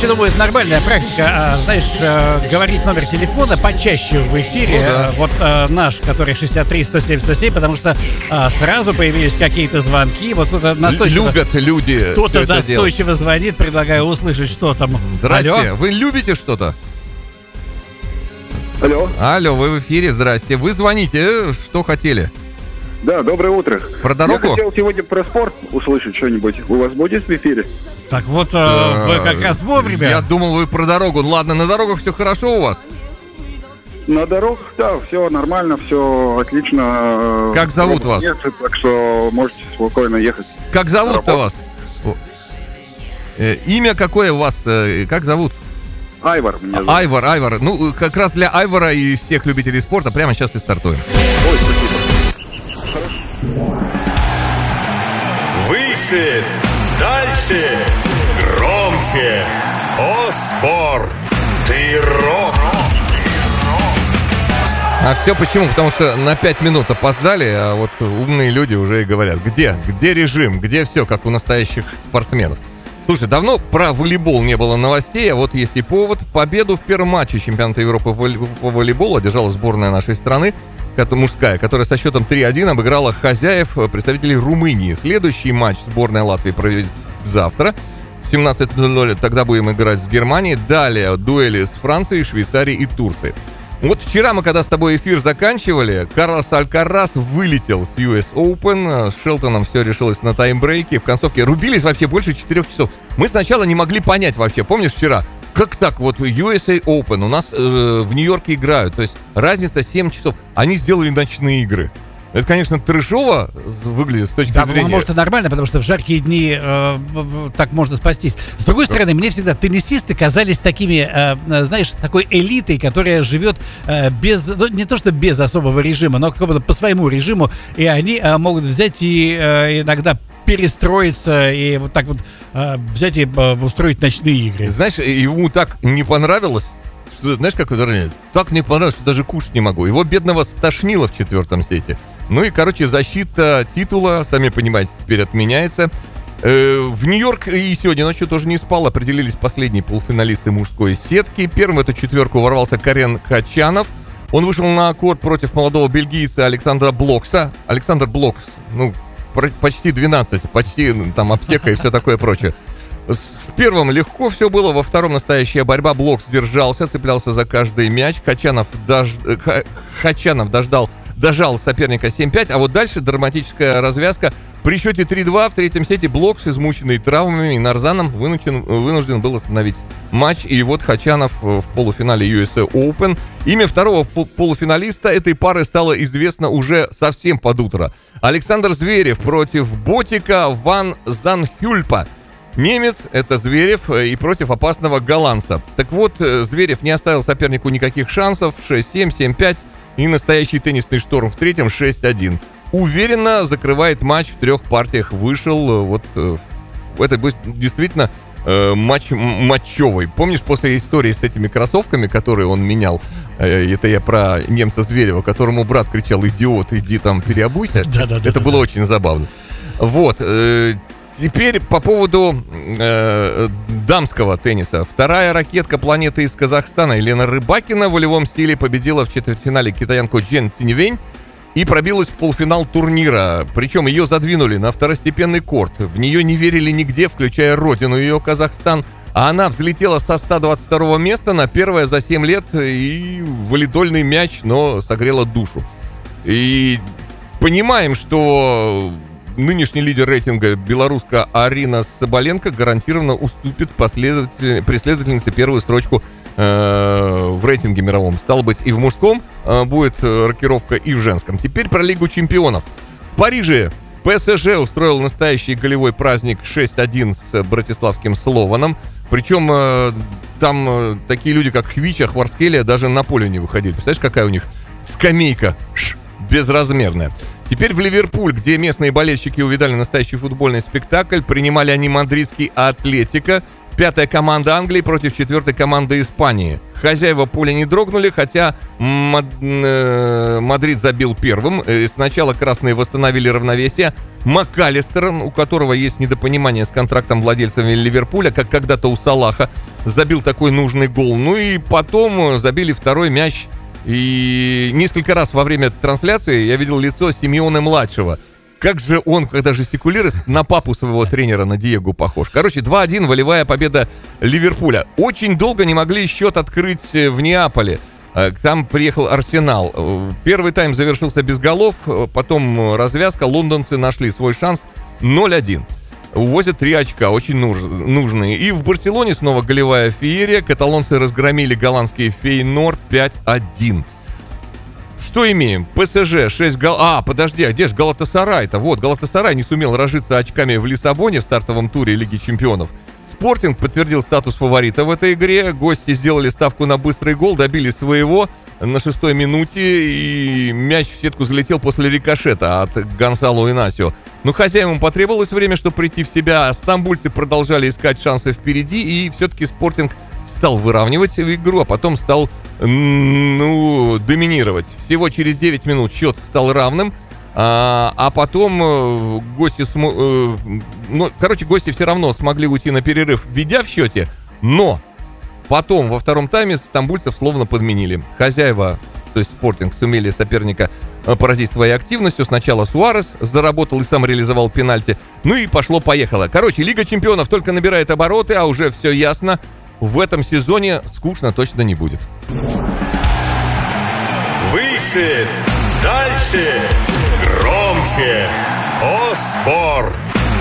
вообще думаю, это нормальная практика, знаешь, говорить номер телефона почаще в эфире. Ну, да. Вот наш, который 63 107 107, потому что сразу появились какие-то звонки. Вот кто-то настойчиво... Любят люди. Кто-то настойчиво звонит, предлагаю услышать, что там. Здрасте, Алло? вы любите что-то? Алло. Алло, вы в эфире, здрасте. Вы звоните, что хотели? Да, доброе утро. Про дорогу? Я хотел сегодня про спорт услышать что-нибудь. У вас будет в эфире? Так вот, вы как раз вовремя. Я думал, вы про дорогу. Ладно, на дорогах все хорошо у вас? На дорогах, да, все нормально, все отлично. Как зовут вас? Нет, так что можете спокойно ехать. Как зовут-то вас? Имя какое у вас? Как зовут? Айвар меня зовут. Айвар. Ну, как раз для Айвара и всех любителей спорта прямо сейчас и стартуем. Ой, спасибо. Выше, дальше, громче. О, спорт! Ты рок! А все почему? Потому что на 5 минут опоздали, а вот умные люди уже и говорят, где режим, где все, как у настоящих спортсменов. Слушай, давно про волейбол не было новостей, а вот есть и повод. Победу в первом матче чемпионата Европы по волейболу одержала сборная нашей страны, мужская, которая со счетом 3-1 обыграла хозяев, представителей Румынии. Следующий матч сборная Латвии проведет завтра. В 17:00 тогда будем играть с Германией. Далее дуэли с Францией, Швейцарией и Турцией. Вот вчера мы, когда с тобой эфир заканчивали, Карлос Алькарас вылетел с US Open. С Шелтоном все решилось на таймбрейке. В концовке рубились вообще больше 4 часов. Мы сначала не могли понять вообще, помнишь вчера, как так, вот USA Open, у нас в Нью-Йорке играют, то есть разница 7 часов. Они сделали ночные игры. Это, конечно, трэшово выглядит с точки зрения... Может, и нормально, потому что в жаркие дни так можно спастись. С другой стороны, мне всегда теннисисты казались такими, знаешь, такой элитой, которая живет без, ну, не то что без особого режима, но как бы по своему режиму, и они могут взять и иногда перестроиться и вот так вот взять и устроить ночные игры. Знаешь, ему так не понравилось, что, знаешь, как выражение? Так не понравилось, что даже кушать не могу. Его бедного стошнило в 4-м сете. Ну и, короче, защита титула, сами понимаете, теперь отменяется. В Нью-Йорк и сегодня ночью тоже не спал. Определились последние полуфиналисты мужской сетки. Первым в эту четверку ворвался Карен Хачанов. Он вышел на корт против молодого бельгийца Александра Блокса. Александр Блокс, ну, почти 12, почти там аптека и все такое прочее. В первом легко все было, во втором настоящая борьба. Блокс держался, цеплялся за каждый мяч. Хачанов дожал соперника 7-5, а вот дальше драматическая развязка. При счете 3-2 в третьем сете Блокс, измученный травмами и нарзаном, вынужден был остановить матч. И вот Хачанов в полуфинале USA Open. Имя второго полуфиналиста этой пары стало известно уже совсем под утро. Александр Зверев против ботика Ван Занхюльпа. Немец — это Зверев, и против опасного голландца. Так вот, Зверев не оставил сопернику никаких шансов. 6-7, 7-5 и настоящий теннисный шторм в третьем 6-1. Уверенно закрывает матч, в 3 партиях вышел. Вот это будет действительно матч матчевый. Помнишь, после истории с этими кроссовками, которые он менял, это я про немца Зверева, которому брат кричал: «Идиот, иди там переобуйся». Это было очень забавно. Вот. Теперь по поводу дамского тенниса. Вторая ракетка планеты из Казахстана Елена Рыбакина в волевом стиле победила в четвертьфинале китаянку Джен Циньвэнь и пробилась в полуфинал турнира. Причем ее задвинули на второстепенный корт. В нее не верили нигде, включая родину ее, Казахстан. А она взлетела со 122 места на первое за 7 лет. И волейбольный мяч, но согрела душу. И понимаем, что нынешний лидер рейтинга, белоруска Арина Соболенко, гарантированно уступит преследовательнице первую строчку в рейтинге мировом. Стало быть, и в мужском будет рокировка, и в женском. Теперь про Лигу чемпионов. В Париже ПСЖ устроил настоящий голевой праздник 6-1 с братиславским Слованом. Причем там такие люди, как Хвича, Хварцкелия, даже на поле не выходили. Представляешь, какая у них скамейка безразмерная. Теперь в Ливерпуль, где местные болельщики увидали настоящий футбольный спектакль. Принимали они мадридский Атлетико. 5-я команда Англии против 4-й команды Испании. Хозяева поля не дрогнули, хотя Мадрид забил первым. Сначала красные восстановили равновесие. МакАлистер, у которого есть недопонимание с контрактом владельцами Ливерпуля, как когда-то у Салаха, забил такой нужный гол. Ну и потом забили второй мяч. И несколько раз во время трансляции я видел лицо Симеоне-младшего. Как же он, когда жестикулирует, на папу своего тренера, на Диего, похож. Короче, 2-1, волевая победа Ливерпуля. Очень долго не могли счет открыть в Неаполе. Там приехал Арсенал. Первый тайм завершился без голов, потом развязка. Лондонцы нашли свой шанс. 0-1. Увозят 3 очка, очень нужные. И в Барселоне снова голевая феерия. Каталонцы разгромили голландский Фейнорд 5-1. Что имеем? ПСЖ 6 гол... подожди, а где же Галатасарай-то? Вот, Галатасарай не сумел разжиться очками в Лиссабоне в стартовом туре Лиги Чемпионов. Спортинг подтвердил статус фаворита в этой игре. Гости сделали ставку на быстрый гол, добили своего на 6-й минуте. И мяч в сетку залетел после рикошета от Гонсало Инасио. Но хозяевам потребовалось время, чтобы прийти в себя. Стамбульцы продолжали искать шансы впереди. И все-таки Спортинг стал выравнивать игру, а потом стал доминировать. Всего через 9 минут счет стал равным, а потом гости все равно смогли уйти на перерыв, ведя в счете, но потом во втором тайме стамбульцев словно подменили. Хозяева, то есть Спортинг, сумели соперника поразить своей активностью. Сначала Суарес заработал и сам реализовал пенальти. Ну и пошло-поехало. Короче, Лига Чемпионов только набирает обороты, а уже все ясно. В этом сезоне скучно точно не будет. Выше, дальше, громче. О, спорт!